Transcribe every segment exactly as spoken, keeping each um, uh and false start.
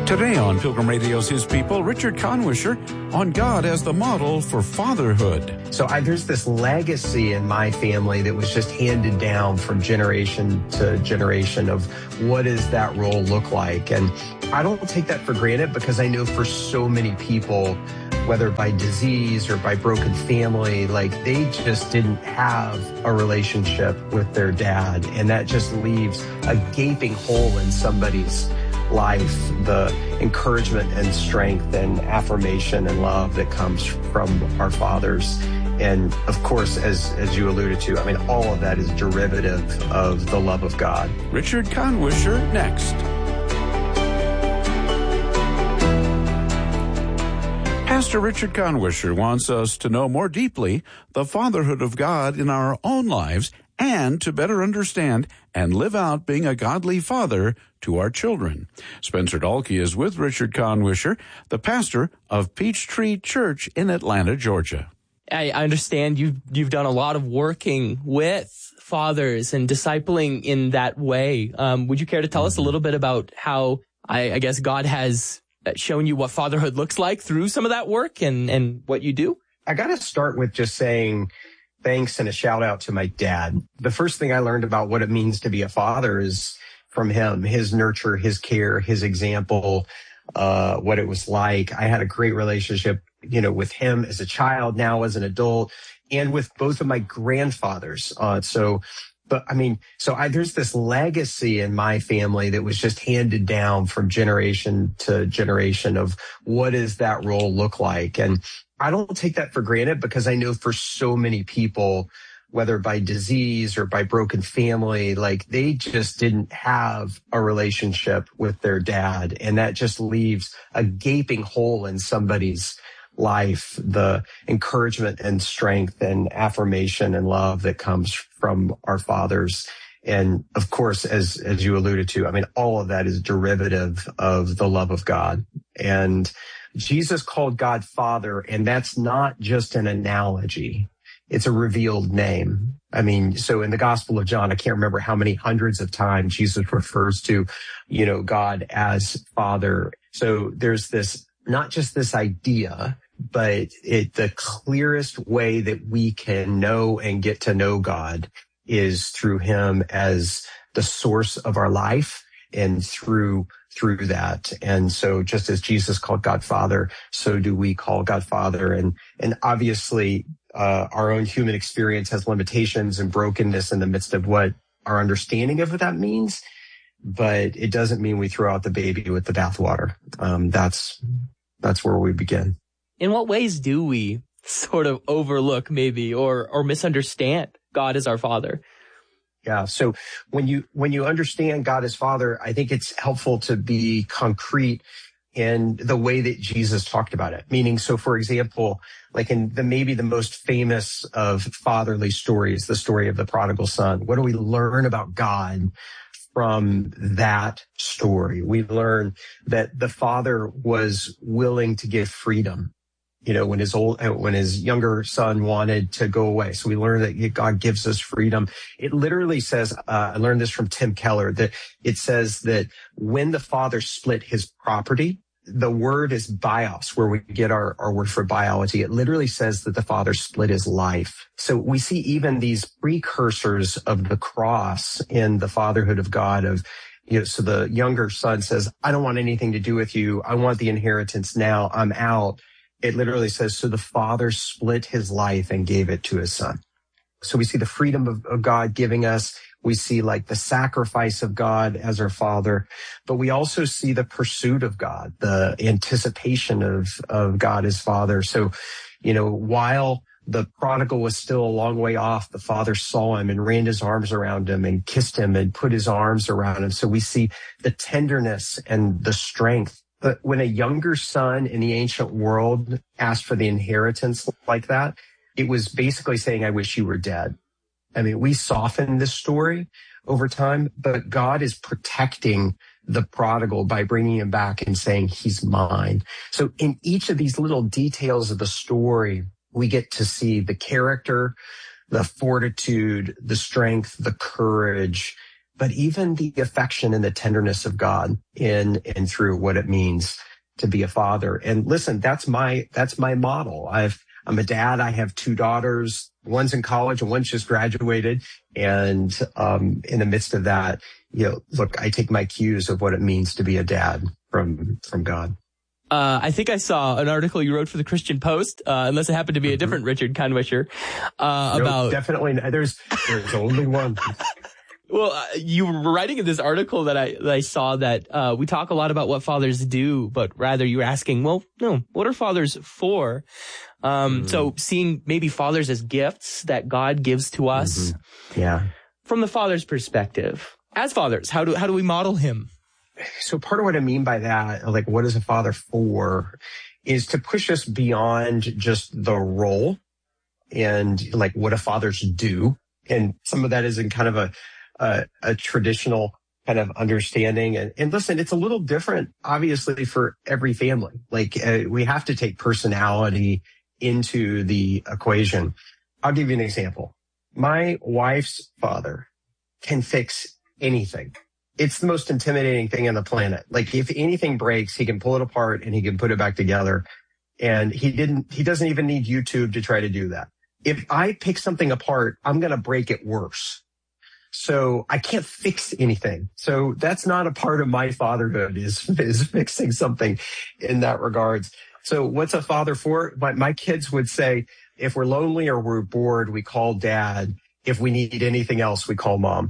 Today on Pilgrim Radio's His People, Richard Conwisher on God as the model for fatherhood. So I, there's this legacy in my family that was just handed down from generation to generation of what does that role look like? And I don't take that for granted because I know for so many people, whether by disease or by broken family, like they just didn't have a relationship with their dad. And that just leaves a gaping hole in somebody's life, the encouragement and strength and affirmation and love that comes from our fathers. And of course, as as you alluded to, I mean, all of that is derivative of the love of God. Richard Conwisher next. Pastor Richard Conwisher wants us to know more deeply the fatherhood of God in our own lives and to better understand and live out being a godly father to our children. Spencer Dalkey is with Richard Conwisher, the pastor of Peachtree Church in Atlanta, Georgia. I understand you've, you've done a lot of working with fathers and discipling in that way. Um, would you care to tell us a little bit about how, I, I guess, God has shown you what fatherhood looks like through some of that work and, and what you do? I got to start with just saying thanks and a shout out to my dad. The first thing I learned about what it means to be a father is from him, his nurture, his care, his example, uh, what it was like. I had a great relationship, you know, with him as a child, now as an adult, and with both of my grandfathers. Uh, so, but I mean, so I, there's this legacy in my family that was just handed down from generation to generation of what does that role look like? And I don't take that for granted because I know for so many people, whether by disease or by broken family, like they just didn't have a relationship with their dad. And that just leaves a gaping hole in somebody's life, the encouragement and strength and affirmation and love that comes from our fathers. And of course, as, as you alluded to, I mean, all of that is derivative of the love of God. And Jesus called God Father, and that's not just an analogy. It's a revealed name. I mean, so in the Gospel of John, I can't remember how many hundreds of times Jesus refers to, you know, God as Father. So there's this, not just this idea, but it, the clearest way that we can know and get to know God is through him as the source of our life and through through that. And so just as Jesus called God Father, so do we call God Father. And and obviously uh, our own human experience has limitations and brokenness in the midst of what our understanding of what that means. But it doesn't mean we throw out the baby with the bathwater. Um, that's that's where we begin. In what ways do we sort of overlook maybe or or misunderstand God as our Father? Yeah. So when you, when you understand God as Father, I think it's helpful to be concrete in the way that Jesus talked about it. Meaning, so for example, like in the, maybe the most famous of fatherly stories, the story of the prodigal son, what do we learn about God from that story? We learn that the father was willing to give freedom. You know, when his old, when his younger son wanted to go away. So we learn that God gives us freedom. It literally says, uh, I learned this from Tim Keller, that it says that when the father split his property, the word is bios, where we get our, our word for biology. It literally says that the father split his life. So we see even these precursors of the cross in the fatherhood of God of, you know, so the younger son says, I don't want anything to do with you. I want the inheritance now. I'm out. It literally says, so the father split his life and gave it to his son. So we see the freedom of, of God giving us. We see like the sacrifice of God as our father, but we also see the pursuit of God, the anticipation of, of God as father. So, you know, while the prodigal was still a long way off, the father saw him and ran his arms around him and kissed him and put his arms around him. So we see the tenderness and the strength. But when a younger son in the ancient world asked for the inheritance like that, it was basically saying, I wish you were dead. I mean, we soften this story over time, but God is protecting the prodigal by bringing him back and saying, he's mine. So in each of these little details of the story, we get to see the character, the fortitude, the strength, the courage, but even the affection and the tenderness of God in and through what it means to be a father. And listen, that's my, that's my model. I've, I'm a dad. I have two daughters. One's in college and one's just graduated. And, um, in the midst of that, you know, look, I take my cues of what it means to be a dad from, from God. Uh, I think I saw an article you wrote for the Christian Post, uh, unless it happened to be a different Richard Kanwisher, uh, nope, about definitely not. There's, there's only one. Well, uh, you were writing in this article that I, that I saw that, uh, we talk a lot about what fathers do, but rather you're asking, well, no, what are fathers for? Um, mm. so seeing maybe fathers as gifts that God gives to us. Mm-hmm. Yeah. From the father's perspective, as fathers, how do, how do we model him? So part of what I mean by that, like, what is a father for, is to push us beyond just the role and like what do fathers do. And some of that is in kind of a, a, a traditional kind of understanding. And, and listen, it's a little different, obviously, for every family. Like uh, we have to take personality into the equation. I'll give you an example. My wife's father can fix anything. It's the most intimidating thing on the planet. Like if anything breaks, he can pull it apart and he can put it back together. And he didn't, he doesn't even need YouTube to try to do that. If I pick something apart, I'm going to break it worse. So I can't fix anything. So that's not a part of my fatherhood is, is fixing something in that regards. So what's a father for? My, my kids would say, if we're lonely or we're bored, we call dad. If we need anything else, we call mom.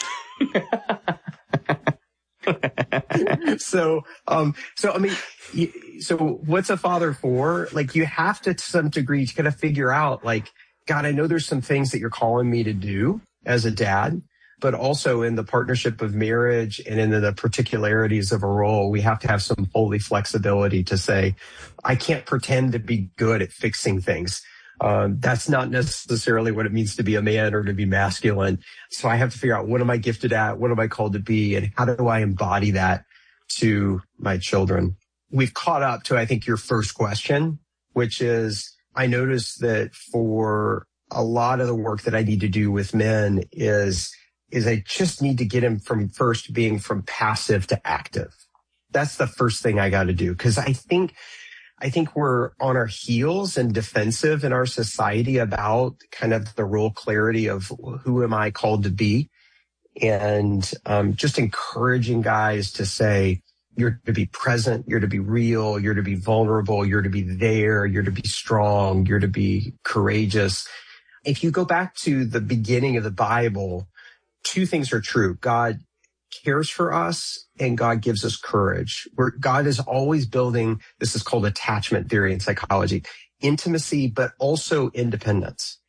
so, um, so, I mean, so what's a father for? Like you have to, to some degree, to kind of figure out like, God, I know there's some things that you're calling me to do as a dad, but also in the partnership of marriage and in the particularities of a role, we have to have some holy flexibility to say, I can't pretend to be good at fixing things. Um, that's not necessarily what it means to be a man or to be masculine. So I have to figure out what am I gifted at? What am I called to be? And how do I embody that to my children? We've caught up to, I think, your first question, which is I noticed that for a lot of the work that I need to do with men is, is I just need to get him from first being from passive to active. That's the first thing I got to do. Cause I think, I think we're on our heels and defensive in our society about kind of the real clarity of who am I called to be, and um, just encouraging guys to say, you're to be present, you're to be real, you're to be vulnerable, you're to be there, you're to be strong, you're to be courageous. If you go back to the beginning of the Bible, two things are true. God cares for us and God gives us courage. Where God is always building, this is called attachment theory in psychology, intimacy, but also independence.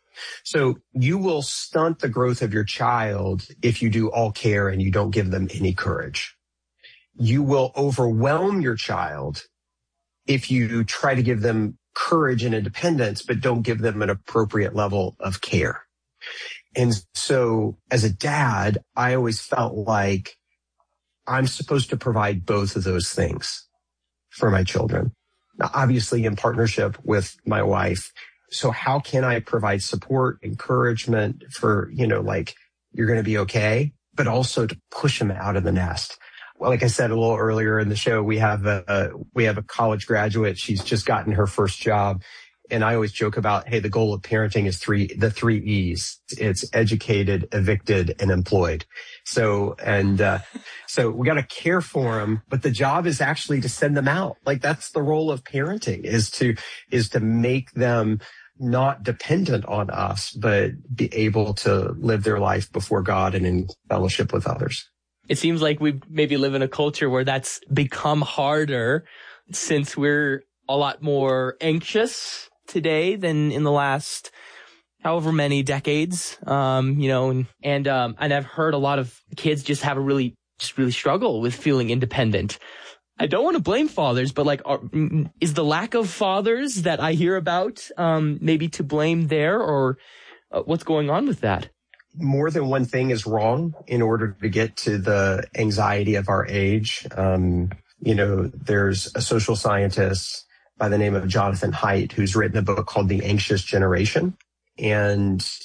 So you will stunt the growth of your child if you do all care and you don't give them any courage. You will overwhelm your child if you try to give them courage and independence, but don't give them an appropriate level of care. And so as a dad, I always felt like I'm supposed to provide both of those things for my children. Now, obviously in partnership with my wife. So how can I provide support, encouragement for, you know, like you're going to be okay, but also to push them out of the nest. Well, like I said a little earlier in the show, we have a, a we have a college graduate. She's just gotten her first job. And I always joke about, hey, the goal of parenting is three, the three E's. It's educated, evicted, and employed. So, and, uh, so we got to care for them, but the job is actually to send them out. Like that's the role of parenting is to, is to make them not dependent on us, but be able to live their life before God and in fellowship with others. It seems like we maybe live in a culture where that's become harder since we're a lot more anxious today than in the last however many decades. Um, you know, and, and, um, and I've heard a lot of kids just have a really, just really struggle with feeling independent. I don't want to blame fathers, but like, are, is the lack of fathers that I hear about, um, maybe to blame there, or uh, what's going on with that? More than one thing is wrong in order to get to the anxiety of our age. Um, you know, there's a social scientist by the name of Jonathan Haidt, who's written a book called The Anxious Generation. And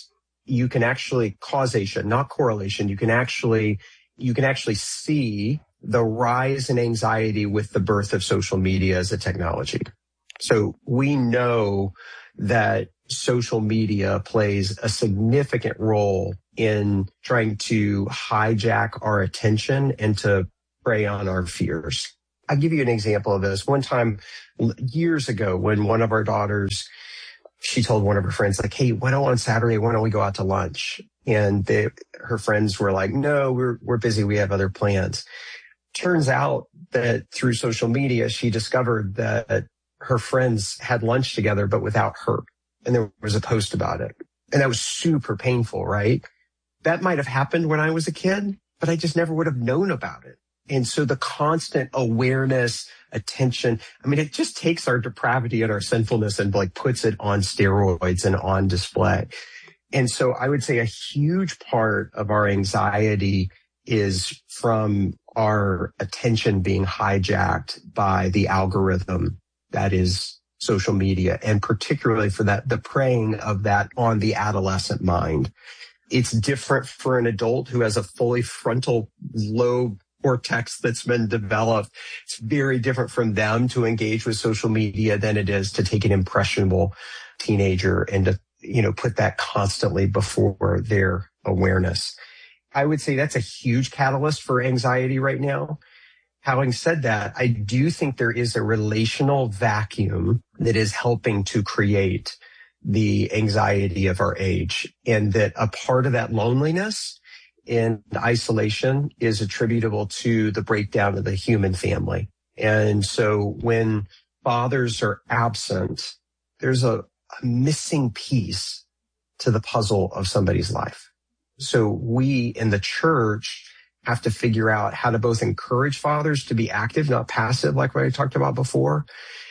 you can actually causation, not correlation. You can actually, you can actually see the rise in anxiety with the birth of social media as a technology. So we know that social media plays a significant role in trying to hijack our attention and to prey on our fears. I'll give you an example of this. One time years ago when one of our daughters, she told one of her friends, like, hey, why don't on Saturday, why don't we go out to lunch? And they, her friends were like, no, we're, we're busy. We have other plans. Turns out that through social media, she discovered that her friends had lunch together, but without her. And there was a post about it. And that was super painful, right? That might have happened when I was a kid, but I just never would have known about it. And so the constant awareness, attention, I mean, it just takes our depravity and our sinfulness and like puts it on steroids and on display. And so I would say a huge part of our anxiety is from our attention being hijacked by the algorithm that is social media, and particularly for that, the preying of that on the adolescent mind. It's different for an adult who has a fully frontal lobe cortex that's been developed. It's very different from them to engage with social media than it is to take an impressionable teenager and to, you know, put that constantly before their awareness. I would say that's a huge catalyst for anxiety right now. Having said that, I do think there is a relational vacuum that is helping to create the anxiety of our age, and that a part of that loneliness and isolation is attributable to the breakdown of the human family. And so when fathers are absent, there's a, a missing piece to the puzzle of somebody's life. So we in the church have to figure out how to both encourage fathers to be active, not passive, like what I talked about before.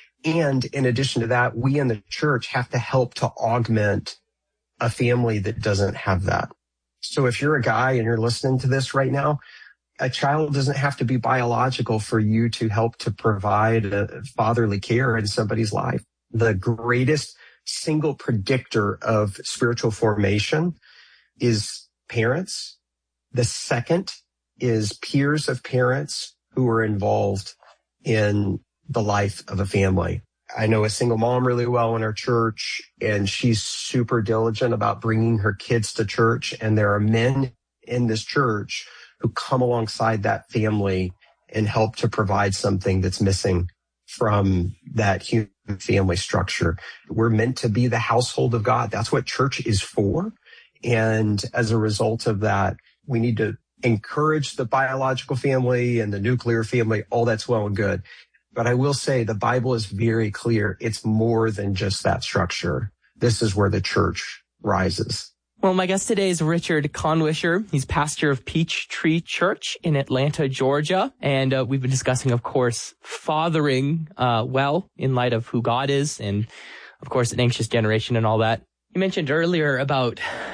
And in addition to that, we in the church have to help to augment a family that doesn't have that. So if you're a guy and you're listening to this right now, a child doesn't have to be biological for you to help to provide a fatherly care in somebody's life. The greatest single predictor of spiritual formation is parents. The second is peers of parents who are involved in the life of a family. I know a single mom really well in our church, and she's super diligent about bringing her kids to church. And there are men in this church who come alongside that family and help to provide something that's missing from that human family structure. We're meant to be the household of God. That's what church is for. And as a result of that, we need to encourage the biological family and the nuclear family. All that's well and good. But I will say the Bible is very clear. It's more than just that structure. This is where the church rises. Well, my guest today is Richard Conwisher. He's pastor of Peachtree Church in Atlanta, Georgia. And uh, we've been discussing, of course, fathering uh, well in light of who God is and, of course, an anxious generation and all that. You mentioned earlier about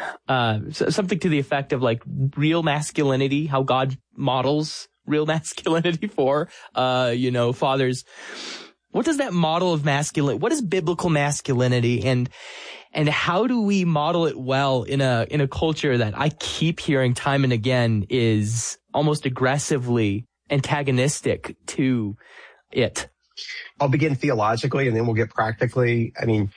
uh something to the effect of like real masculinity, how God models real masculinity for, uh, you know, fathers. What does that model of masculinity, what is biblical masculinity, and and how do we model it well in a in a culture that I keep hearing time and again is almost aggressively antagonistic to it? I'll begin theologically and then we'll get practically. I mean,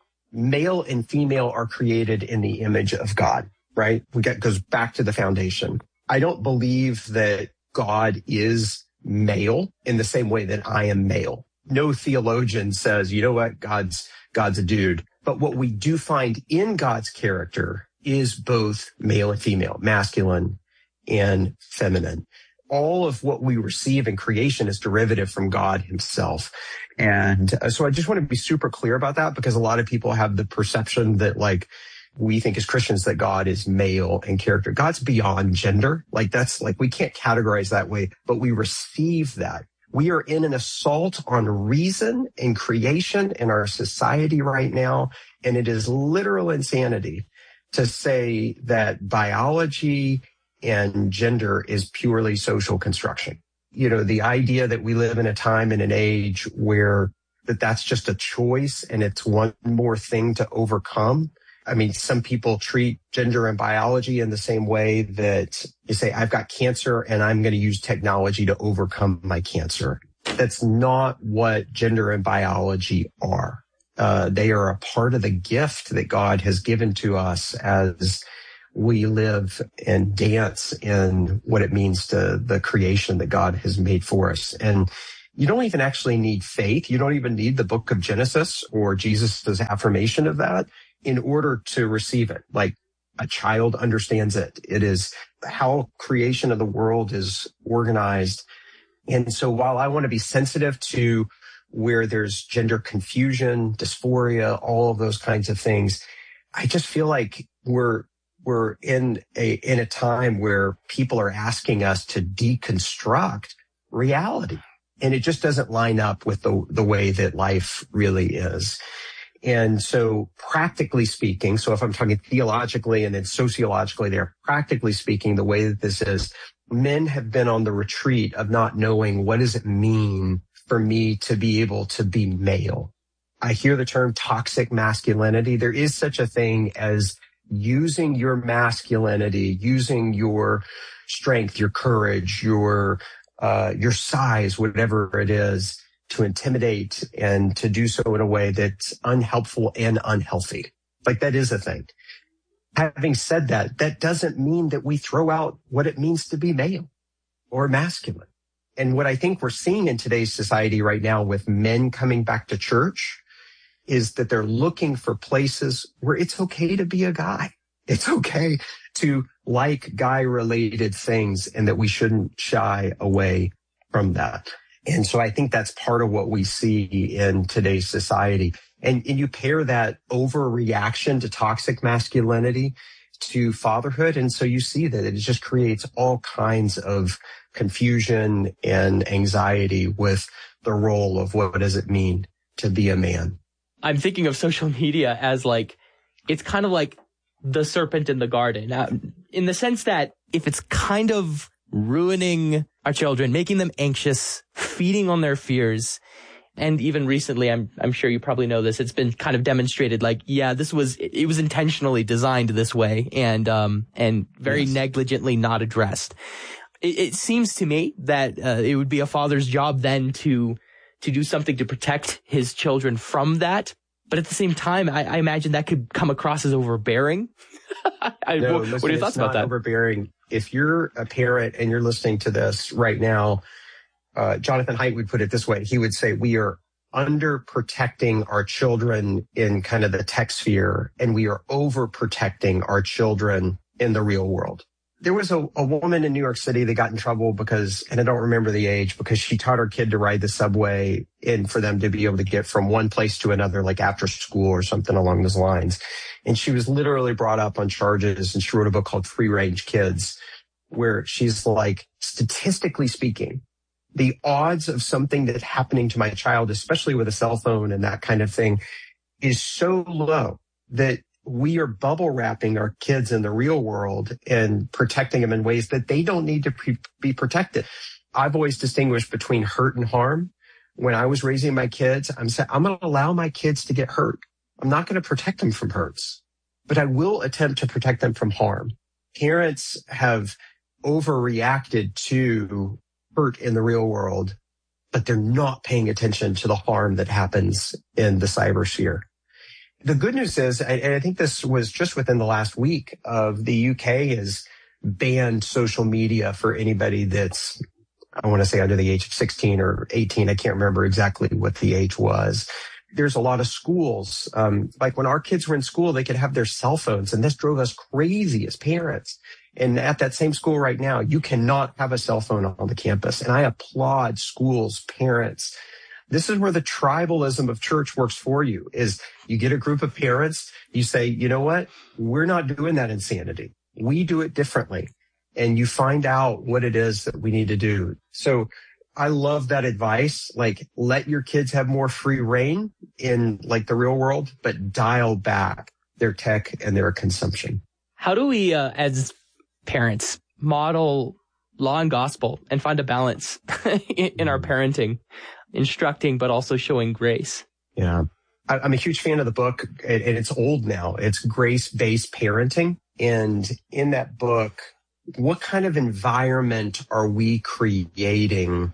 male and female are created in the image of God, right? We get goes back to the foundation. I don't believe that God is male in the same way that I am male. No theologian says, you know what, God's God's a dude. But what we do find in God's character is both male and female, masculine and feminine. All of what we receive in creation is derivative from God himself. And so I just want to be super clear about that, because a lot of people have the perception that like we think as Christians that God is male in character. God's beyond gender. Like that's like, we can't categorize that way, but we receive that. We are in an assault on reason and creation in our society right now. And it is literal insanity to say that biology and gender is purely social construction. You know, the idea that we live in a time and an age where that that's just a choice and it's one more thing to overcome. I mean, some people treat gender and biology in the same way that you say, I've got cancer and I'm going to use technology to overcome my cancer. That's not what gender and biology are. Uh, they are a part of the gift that God has given to us as we live and dance in what it means to the creation that God has made for us. And you don't even actually need faith. You don't even need the book of Genesis or Jesus' affirmation of that in order to receive it. Like a child understands it. It is how creation of the world is organized. And so while I want to be sensitive to where there's gender confusion, dysphoria, all of those kinds of things, I just feel like we're we're in a in a time where people are asking us to deconstruct reality. And it just doesn't line up with the the way that life really is. And so practically speaking, so if I'm talking theologically and then sociologically there, practically speaking, the way that this is, men have been on the retreat of not knowing what does it mean for me to be able to be male. I hear the term toxic masculinity. There is such a thing as using your masculinity, using your strength, your courage, your uh, your size, whatever it is, to intimidate and to do so in a way that's unhelpful and unhealthy. Like that is a thing. Having said that, that doesn't mean that we throw out what it means to be male or masculine. And what I think we're seeing in today's society right now with men coming back to church is that they're looking for places where it's okay to be a guy. It's okay to like guy-related things and that we shouldn't shy away from that. And so I think that's part of what we see in today's society. And, and you pair that overreaction to toxic masculinity to fatherhood. And so you see that it just creates all kinds of confusion and anxiety with the role of what does it mean to be a man. I'm thinking of social media as like, it's kind of like the serpent in the garden, uh, in the sense that if it's kind of ruining our children, making them anxious, feeding on their fears. And even recently, I'm I'm sure you probably know this, it's been kind of demonstrated like, yeah, this was, it was intentionally designed this way and um and very yes. negligently not addressed. It, it seems to me that uh, it would be a father's job then to to do something to protect his children from that. But at the same time, I, I imagine that could come across as overbearing. I, no, what, listen, what are your thoughts it's not about that? Overbearing. If you're a parent and you're listening to this right now, uh, Jonathan Haidt would put it this way. He would say, we are under protecting our children in kind of the tech sphere, and we are overprotecting our children in the real world. There was a, a woman in New York City that got in trouble because, and I don't remember the age, because she taught her kid to ride the subway and for them to be able to get from one place to another, like after school or something along those lines. And she was literally brought up on charges, and she wrote a book called Free Range Kids, where she's like, statistically speaking, the odds of something that's happening to my child, especially with a cell phone and that kind of thing, is so low that we are bubble wrapping our kids in the real world and protecting them in ways that they don't need to pre- be protected. I've always distinguished between hurt and harm. When I was raising my kids, I'm saying, I'm going to allow my kids to get hurt. I'm not going to protect them from hurts, but I will attempt to protect them from harm. Parents have overreacted to hurt in the real world, but they're not paying attention to the harm that happens in the cybersphere. The good news is, and I think this was just within the last week, of the U K has banned social media for anybody that's, I want to say under the age of sixteen or eighteen. I can't remember exactly what the age was. There's a lot of schools, um, like when our kids were in school, they could have their cell phones, and this drove us crazy as parents. And at that same school right now, you cannot have a cell phone on the campus. And I applaud schools, parents. This is where the tribalism of church works for you, is you get a group of parents, you say, you know what? We're not doing that insanity. We do it differently. And you find out what it is that we need to do. So I love that advice. Like, let your kids have more free reign in like the real world, but dial back their tech and their consumption. How do we, uh, as parents, model law and gospel and find a balance in our parenting? Instructing, but also showing grace. Yeah. I, I'm a huge fan of the book, and, and it's old now. It's Grace-Based Parenting. And in that book, what kind of environment are we creating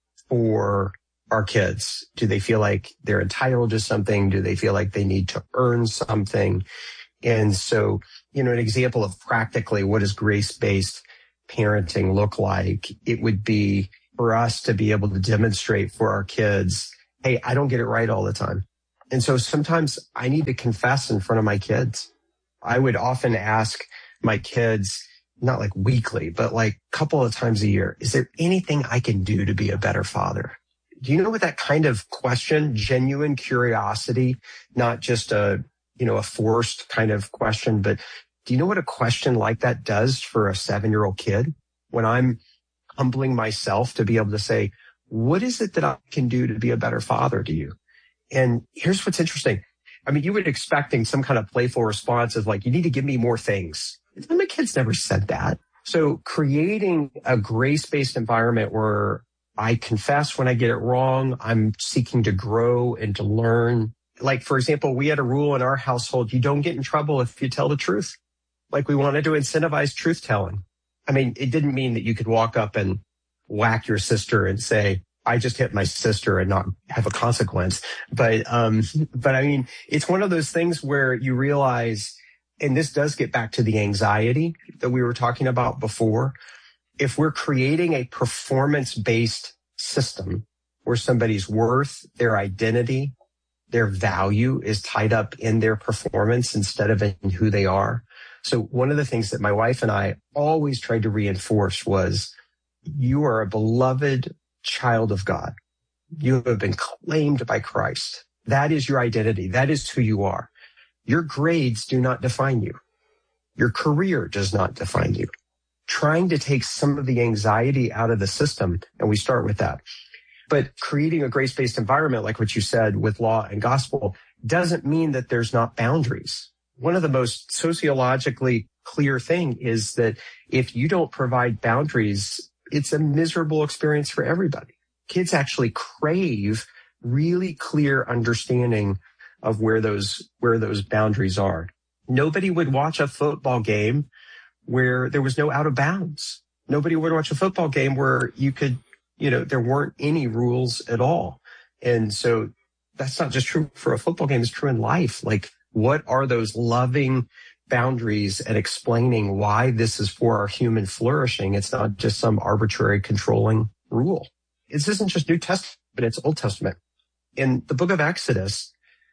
for our kids? Do they feel like they're entitled to something? Do they feel like they need to earn something? And so, you know, an example of practically what does grace-based parenting look like? It would be for us to be able to demonstrate for our kids, hey, I don't get it right all the time. And so sometimes I need to confess in front of my kids. I would often ask my kids, not like weekly, but like a couple of times a year, is there anything I can do to be a better father? Do you know what that kind of question, genuine curiosity, not just a, you know, a forced kind of question, but do you know what a question like that does for a seven-year-old kid? When I'm humbling myself to be able to say, what is it that I can do to be a better father to you? And here's what's interesting. I mean, you would expecting some kind of playful response of like, you need to give me more things. My kids never said that. So creating a grace-based environment where I confess when I get it wrong, I'm seeking to grow and to learn. Like, for example, we had a rule in our household, you don't get in trouble if you tell the truth. Like, we wanted to incentivize truth telling. I mean, it didn't mean that you could walk up and whack your sister and say, I just hit my sister and not have a consequence. But, um, but I mean, it's one of those things where you realize, and this does get back to the anxiety that we were talking about before. If we're creating a performance-based system where somebody's worth, their identity, their value is tied up in their performance instead of in who they are. So one of the things that my wife and I always tried to reinforce was, you are a beloved child of God. You have been claimed by Christ. That is your identity. That is who you are. Your grades do not define you. Your career does not define you. Trying to take some of the anxiety out of the system, and we start with that. But creating a grace-based environment, like what you said with law and gospel, doesn't mean that there's not boundaries. One of the most sociologically clear thing is that if you don't provide boundaries, it's a miserable experience for everybody. Kids actually crave really clear understanding of where those, where those boundaries are. Nobody would watch a football game where there was no out of bounds. Nobody would watch a football game where you could, you know, there weren't any rules at all. And so that's not just true for a football game, it's true in life. Like, what are those loving boundaries and explaining why this is for our human flourishing? It's not just some arbitrary controlling rule. This isn't just New Testament, it's Old Testament. In the book of Exodus,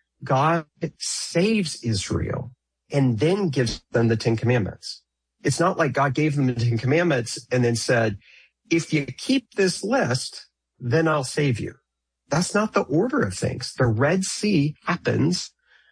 God saves Israel and then gives them the Ten Commandments. It's not like God gave them the Ten Commandments and then said, if you keep this list, then I'll save you. That's not the order of things. The Red Sea happens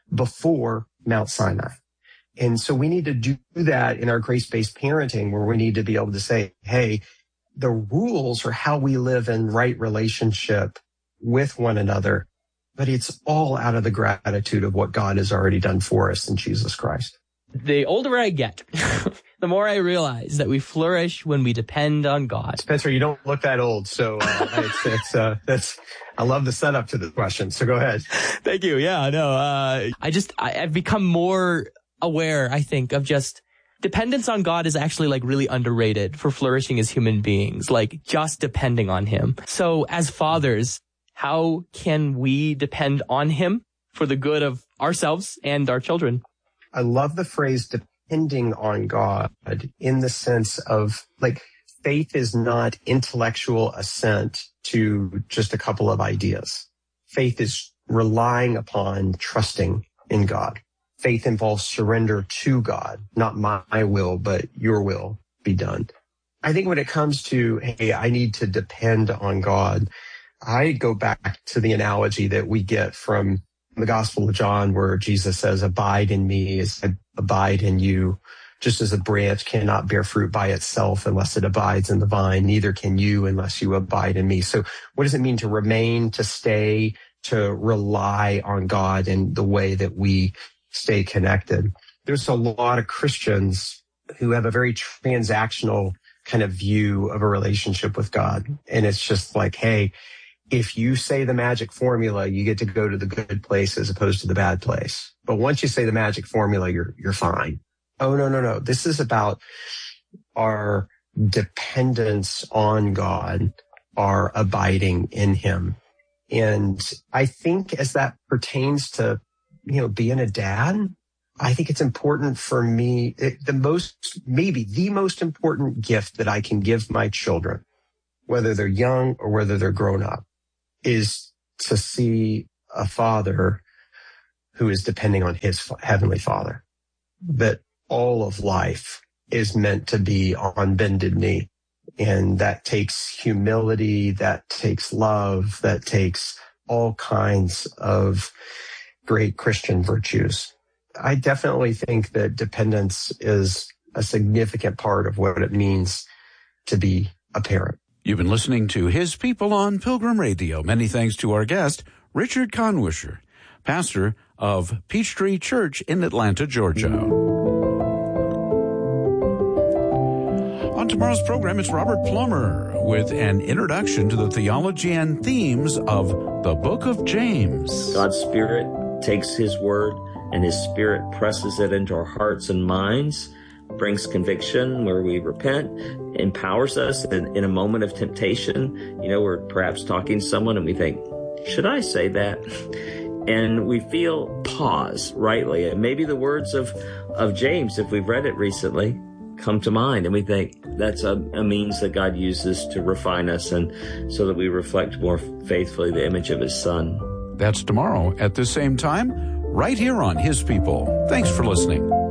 before Mount Sinai. And so we need to do that in our grace-based parenting, where we need to be able to say, hey, the rules are how we live in right relationship with one another, but it's all out of the gratitude of what God has already done for us in Jesus Christ. The older I get, the more I realize that we flourish when we depend on God. Spencer, you don't look that old, so uh, it's, it's uh, that's. I love the setup to the question. So go ahead. Thank you. Yeah, no, uh, I just I, I've become more aware, I think, of just dependence on God is actually like really underrated for flourishing as human beings. Like just depending on Him. So as fathers, how can we depend on Him for the good of ourselves and our children? I love the phrase depending on God in the sense of, like, faith is not intellectual assent to just a couple of ideas. Faith is relying upon trusting in God. Faith involves surrender to God, not my will, but your will be done. I think when it comes to, hey, I need to depend on God, I go back to the analogy that we get from the Gospel of John, where Jesus says, abide in me as I abide in you. Just as a branch cannot bear fruit by itself unless it abides in the vine, neither can you unless you abide in me. So what does it mean to remain, to stay, to rely on God in the way that we stay connected? There's a lot of Christians who have a very transactional kind of view of a relationship with God. And it's just like, hey, if you say the magic formula, you get to go to the good place as opposed to the bad place. But once you say the magic formula, you're, you're fine. Oh, no, no, no. This is about our dependence on God, our abiding in him. And I think as that pertains to, you know, being a dad, I think it's important for me, it, the most, maybe the most important gift that I can give my children, whether they're young or whether they're grown up, is to see a father who is depending on his heavenly Father. That all of life is meant to be on bended knee. And that takes humility, that takes love, that takes all kinds of great Christian virtues. I definitely think that dependence is a significant part of what it means to be a parent. You've been listening to His People on Pilgrim Radio. Many thanks to our guest, Richard Conwisher, pastor of Peachtree Church in Atlanta, Georgia. On tomorrow's program, it's Robert Plummer with an introduction to the theology and themes of the book of James. God's Spirit takes his word and his Spirit presses it into our hearts and minds, brings conviction where we repent, empowers us in, in a moment of temptation. You know, we're perhaps talking to someone and we think, should I say that? And we feel pause rightly. And maybe the words of, of James, if we've read it recently, come to mind. And we think that's a, a means that God uses to refine us and so that we reflect more faithfully the image of his Son. That's tomorrow at the same time, right here on His People. Thanks for listening.